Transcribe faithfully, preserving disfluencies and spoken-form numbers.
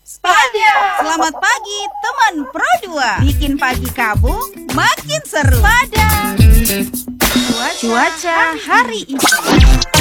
Spada. Selamat pagi teman Pro dua. Bikin pagi kamu makin seru. Spada. Cuaca, Cuaca hari ini.